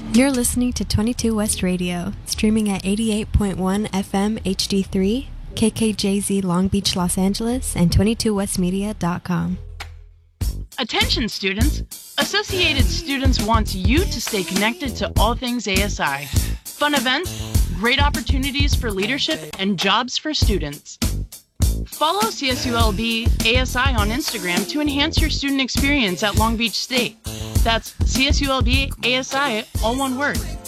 You're listening to 22 West Radio, streaming at 88.1 FM HD3, KKJZ Long Beach, Los Angeles, and 22westmedia.com. Attention students! Associated Students wants you to stay connected to all things ASI. Fun events, great opportunities for leadership, and jobs for students. Follow CSULB ASI on Instagram to enhance your student experience at Long Beach State. That's CSULB ASI, all one word.